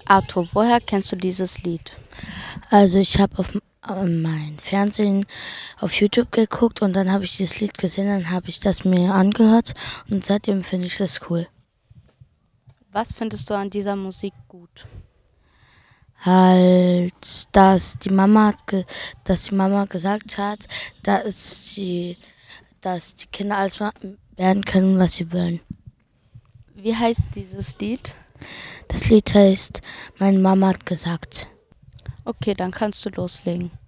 Arthur, woher kennst du dieses Lied? Also ich habe auf mein Fernsehen auf YouTube geguckt und dann habe ich dieses Lied gesehen, dann habe ich das mir angehört und seitdem finde ich das cool. Was findest du an dieser Musik gut? Halt, dass die Mama gesagt hat, dass die Kinder alles werden können, was sie wollen. Wie heißt dieses Lied? Das Lied heißt, meine Mama hat gesagt. Okay, dann kannst du loslegen.